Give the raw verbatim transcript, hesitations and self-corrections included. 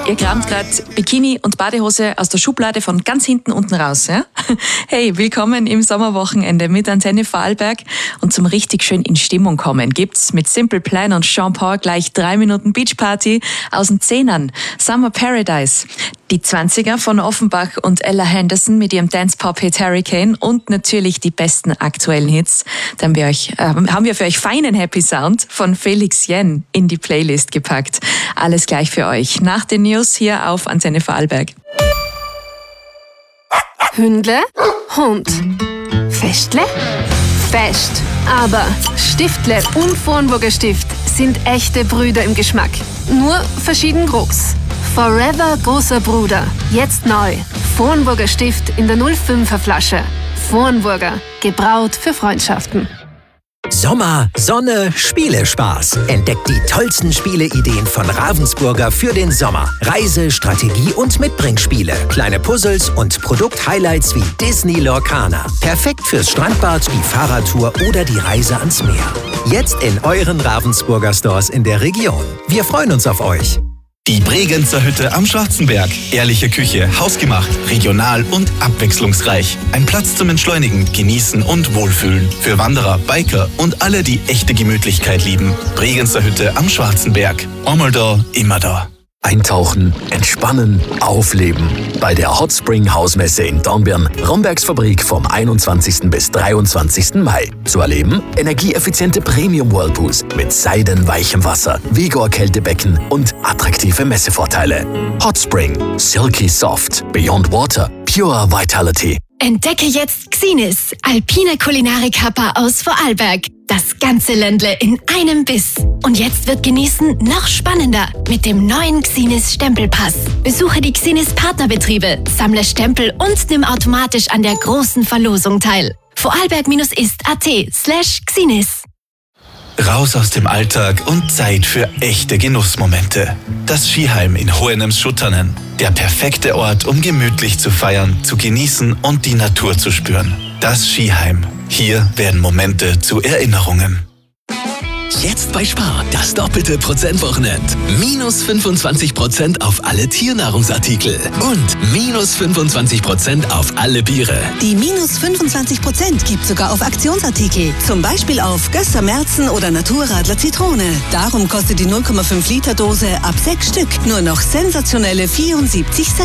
Ihr kramt gerade Bikini und Badehose aus der Schublade von ganz hinten unten raus. Ja? Hey, willkommen im Sommerwochenende mit Antenne Vorarlberg. Und zum richtig schön in Stimmung kommen gibt's mit Simple Plan und Sean Paul gleich drei Minuten Beachparty aus den Zehnern. Summer Paradise. Die zwanziger von Offenbach und Ella Henderson mit ihrem Dance-Pop-Hit Hurricane und natürlich die besten aktuellen Hits. Da haben wir, euch, äh, haben wir für euch feinen Happy Sound von Felix Jen in die Playlist gepackt. Alles gleich für euch. Nach den News hier auf Antenne Vorarlberg. Hündle, Hund. Festle, Fest. Aber Stiftle und Vornburger Stift sind echte Brüder im Geschmack. Nur verschieden groß. Forever großer Bruder. Jetzt neu. Vornburger Stift in der null fünfer Flasche. Vornburger. Gebraut für Freundschaften. Sommer, Sonne, Spielespaß. Entdeckt die tollsten Spieleideen von Ravensburger für den Sommer. Reise-, Strategie- und Mitbringspiele. Kleine Puzzles und Produkthighlights wie Disney Lorcaner. Perfekt fürs Strandbad, die Fahrradtour oder die Reise ans Meer. Jetzt in euren Ravensburger Stores in der Region. Wir freuen uns auf euch. Die Bregenzer Hütte am Schwarzenberg. Ehrliche Küche, hausgemacht, regional und abwechslungsreich. Ein Platz zum Entschleunigen, Genießen und Wohlfühlen. Für Wanderer, Biker und alle, die echte Gemütlichkeit lieben. Bregenzer Hütte am Schwarzenberg. Einmal da, immer da. Eintauchen, entspannen, aufleben. Bei der Hot Spring Hausmesse in Dornbirn, Rombergs Fabrik vom einundzwanzigsten bis dreiundzwanzigsten Mai. Zu erleben, energieeffiziente Premium-Whirlpools mit seidenweichem Wasser, Vigor-Kältebecken und attraktive Messevorteile. Hot Spring, Silky Soft, Beyond Water, Pure Vitality. Entdecke jetzt Xinis, alpine Kulinarik-Happer aus Vorarlberg. Das ganze Ländle in einem Biss. Und jetzt wird Genießen noch spannender mit dem neuen Xinis Stempelpass. Besuche die Xinis Partnerbetriebe, sammle Stempel und nimm automatisch an der großen Verlosung teil. Vorarlberg-ist.at slash Xinis. Raus aus dem Alltag und Zeit für echte Genussmomente. Das Skiheim in Hohenems Schuttanen. Der perfekte Ort, um gemütlich zu feiern, zu genießen und die Natur zu spüren. Das Skiheim. Hier werden Momente zu Erinnerungen. Jetzt bei Spar, das doppelte Prozentwochenend. Minus fünfundzwanzig Prozent auf alle Tiernahrungsartikel und minus fünfundzwanzig Prozent auf alle Biere. Die minus fünfundzwanzig Prozent gibt sogar auf Aktionsartikel. Zum Beispiel auf Gösser Merzen oder Naturradler Zitrone. Darum kostet die null Komma fünf Liter Dose ab sechs Stück nur noch sensationelle vierundsiebzig Cent.